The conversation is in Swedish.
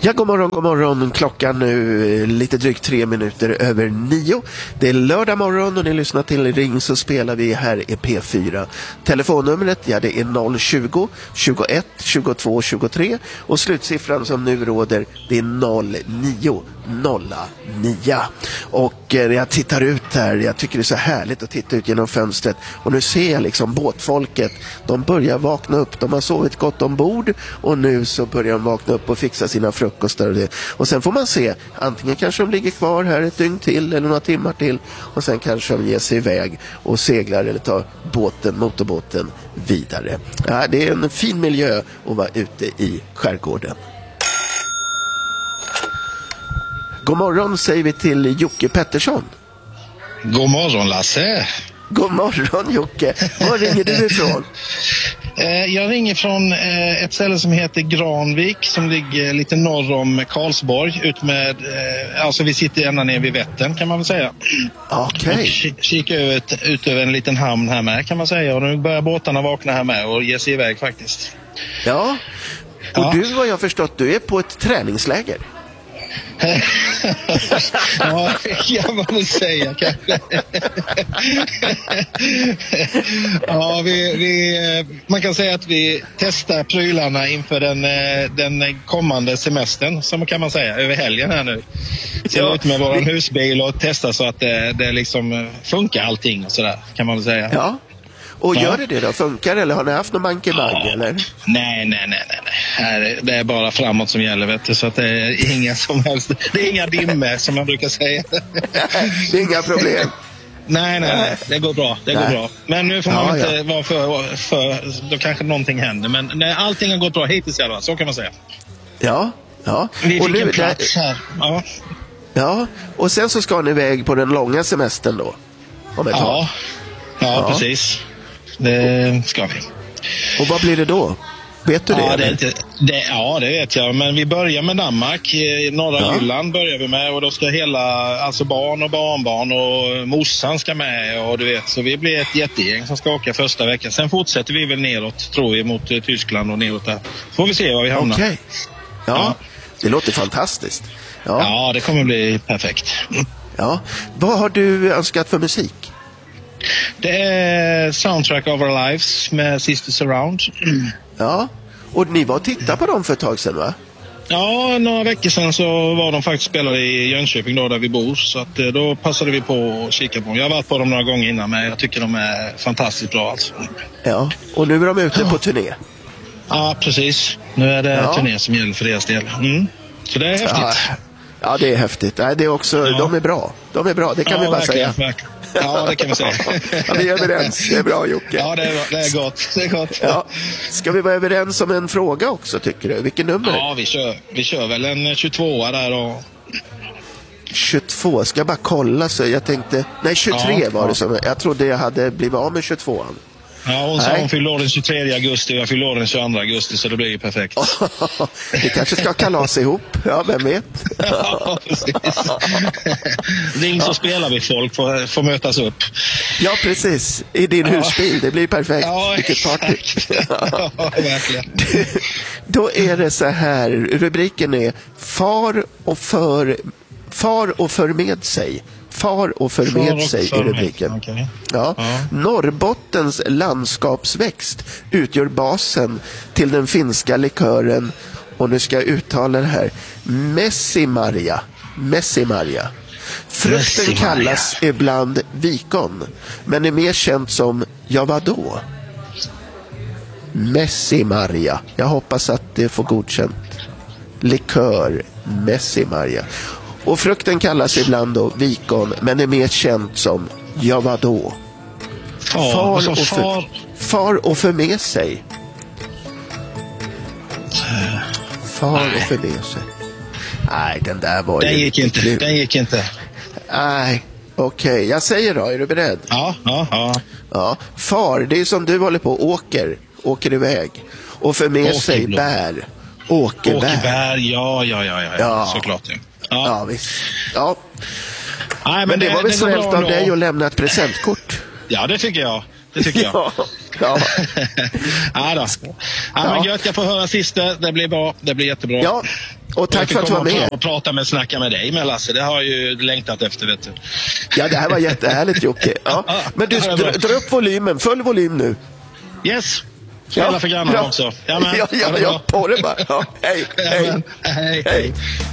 Ja, god morgon. Klockan nu lite drygt 3 minuter över 9. Det är lördag morgon och ni lyssnar till Ring så spelar vi här i P4. Telefonnumret, ja det är 020 21 22 23 och slutsiffran som nu råder det är 0909. Och jag tittar ut här, jag tycker det är så härligt att titta ut genom fönstret och nu ser jag liksom båtfolket, de börjar vakna upp, de har sovit gott ombord och nu så börjar de vakna upp och fixa sina frukostar och det. Och sen får man se, antingen kanske de ligger kvar här ett dygn till eller några timmar till och sen kanske de ger sig iväg och seglar eller tar motorbåten vidare. Ja, det är en fin miljö att vara ute i skärgården. God morgon säger vi till Jocke Pettersson. God morgon Lasse. God morgon Jocke. Var ringer du ifrån? Jag ringer från ett ställe som heter Granvik som ligger lite norr om Karlsborg ut med, alltså vi sitter ända ner vid Vättern kan man väl säga. Okej. Kika ut över en liten hamn här med kan man säga och nu börjar båtarna vakna här med och ge sig iväg faktiskt. Ja, och du har jag förstått, du är på ett träningsläger. Ja, kan man väl säga kanske. Ja, man kan säga att vi testar prylarna inför den kommande semestern, som kan man säga, över helgen här nu. Så jag är ute med våran husbil och testar så att det liksom funkar allting och sådär, kan man väl säga. Ja. Och gör det då? Funkar det eller har ni haft någon mankemang eller? Nej. Det är bara framåt som gäller, vet du, så att det är inga som helst. Det är inga dimmer som man brukar säga. Det är inga problem. Nej, det går bra. Går bra. Men nu får man inte vara för då kanske någonting händer. Men nej, allting har gått bra hittills i alla fall, så kan man säga. Ja. Vi fick en plats här. Ja, och sen så ska ni iväg på den långa semestern då? Om ett tag. Ja, precis. Det ska vi. Och vad blir det då? Vet du det? Ja, det vet jag. Men vi börjar med Danmark. Norra Jylland börjar vi med. Och då ska alltså barn och barnbarn och morsan ska med. Och du vet, så vi blir ett jättegäng som ska åka första veckan. Sen fortsätter vi väl neråt, tror vi, mot Tyskland och neråt där. Får vi se var vi hamnar. Okej. Ja, det låter fantastiskt. Ja, det kommer bli perfekt. Ja. Vad har du önskat för musik? Det är Soundtrack of Our Lives med Sisters Around. Ja, och ni var och tittade på dem för ett tag sedan, va? Ja, några veckor sedan så var de faktiskt spelade i Jönköping då, där vi bor. Så att då passade vi på att kika på dem. Jag har varit på dem några gånger innan, men jag tycker de är fantastiskt bra alltså. Ja, och nu är de ute på turné. Ja, precis. Nu är det turné som gäller för deras del. Så det är häftigt. Ja, det är häftigt. Nej, det är också, de är bra. Det kan vi bara verkligen, säga. Verkligen. Ja, det kan vi säga. Ja, vi är överens. Det är bra, Jocke. Ja, det är gott. Ja. Ska vi vara överens om en fråga också, tycker du? Vilken nummer? Ja, vi kör väl en 22 där och... 22, ska jag bara kolla så jag tänkte... Nej, 23 var det som... Jag trodde jag hade blivit av med 22. Ja, hon fyller år den 23 augusti och jag fyller år den 22 augusti, så det blir ju perfekt. Vi kanske ska kalas ihop, ja, vem vet? Ja, precis. Ring så spelar vi, folk får mötas upp. Ja, precis. I din husbil, det blir perfekt. Ja, vilket party. Ja, verkligen. Då är det så här, rubriken är Far och för med sig. Far och för med sig i rubriken. Okay. Ja. Norrbottens landskapsväxt utgör basen till den finska likören, och nu ska jag uttala det här, Messimaria. Frukten kallas ibland vikon, men är mer känt som vadå? Messimaria. Jag hoppas att det får godkänt. Likör Messimaria. Och frukten kallas ibland då vikon, men är mer känt som vadå? Far och för med sig. Far och för med sig. Nej, den där var Den gick inte. Nej, okej. Jag säger då, är du beredd? Ja. Far, det är som du håller på, åker iväg. Och för med sig bär. Åkerbär, ja. Såklart. Ja, visst. Ja. Nej, men det var väl snällt av dig att lämna ett presentkort. Ja, det tycker jag. Ja. Men gött, jag får höra sista. Det blir bra. Det blir jättebra. Och tack för att du var med. Och prata med Snacka med dig med Lasse. Det har jag ju längtat efter, vet du. Ja, det här var jättehärligt, Jocke. Ja. Men du, dra upp volymen. Full volym nu. Yes. Spela för grannarna också. Ja, på det bara. Ja, hej. Hej.